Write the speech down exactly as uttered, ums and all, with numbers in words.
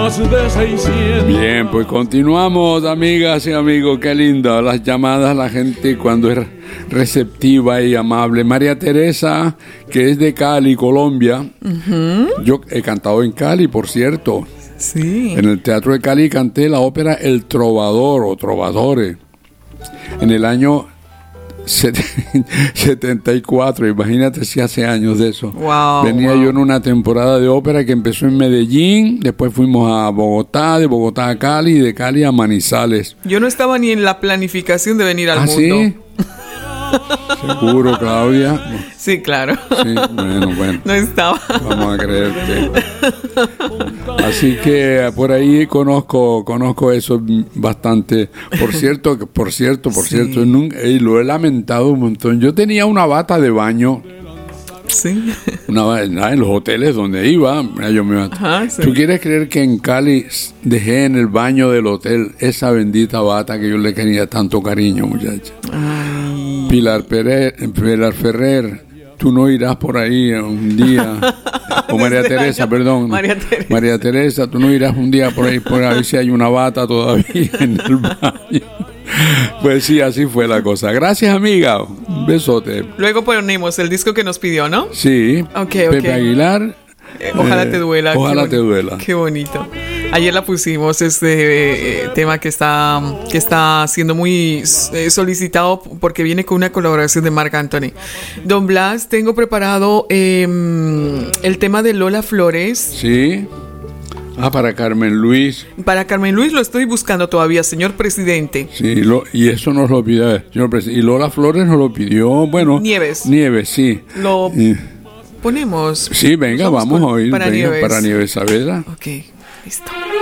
Bien, pues continuamos, amigas y amigos. Qué lindo las llamadas, la gente cuando es receptiva y amable. María Teresa, que es de Cali, Colombia. Uh-huh. Yo he cantado en Cali, por cierto. Sí. En el Teatro de Cali canté la ópera El Trovador o Trovadores en el año setenta y cuatro. Imagínate si hace años de eso. Wow, venía wow. yo en una temporada de ópera que empezó en Medellín, después fuimos a Bogotá, de Bogotá a Cali y de Cali a Manizales. Yo no estaba ni en la planificación de venir al ¿Ah, mundo. sí? ¿Seguro, Claudia? Sí, claro. Sí, bueno, bueno. No estaba. Vamos a creerte. Así que por ahí conozco conozco eso bastante. Por cierto, por cierto, por sí. cierto, nunca, y lo he lamentado un montón. Yo tenía una bata de baño. Sí. Una, en los hoteles donde iba, yo me Ajá, sí. ¿Tú quieres creer que en Cali dejé en el baño del hotel esa bendita bata que yo le tenía tanto cariño, muchacha? Ay. Pilar Pérez, Pilar Ferrer, tú no irás por ahí un día. O María Teresa, perdón. María Teresa. María Teresa, tú no irás un día por ahí por a ver si hay una bata todavía en el baño. Pues sí, así fue la cosa. Gracias, amiga. Un besote. Luego ponemos el disco que nos pidió, ¿no? Sí. Okay, Pepe okay. Aguilar. Eh, ojalá eh, te duela. Ojalá qué te duela. Qué bonito. Ayer la pusimos, este eh, tema que está, que está siendo muy eh, solicitado porque viene con una colaboración de Marc Anthony. Don Blas, tengo preparado eh, el tema de Lola Flores. Sí. Ah, para Carmen Luis. Para Carmen Luis lo estoy buscando todavía, señor presidente. Sí, lo, y eso nos lo pidió, señor presidente. Y Lola Flores nos lo pidió, bueno. Nieves. Nieves, sí. Lo y, ponemos. Sí, venga, vamos, vamos a oír. Para venga, Nieves. Para Nieves Saavedra. Ok, listo.